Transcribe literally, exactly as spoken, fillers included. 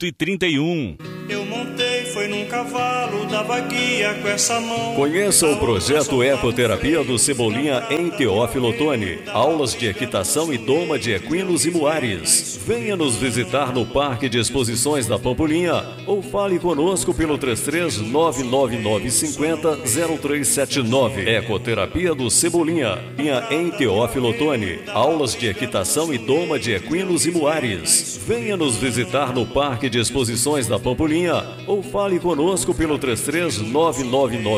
cento e trinta e um. Eu montei, foi num cavalo, dava guia com essa mão. Conheça o projeto Ecoterapia do Cebolinha em Teófilo Otoni. Aulas de equitação e doma de equinos e muares. Venha nos visitar no Parque de Exposições da Pampulinha ou fale conosco pelo três três nove nove nove cinco zero zero três sete nove. Ecoterapia do Cebolinha em Teófilo Otoni. Aulas de equitação e doma de equinos e muares. Venha nos visitar no Parque de Exposições da Pampulinha ou fale conosco pelo três três nove nove nove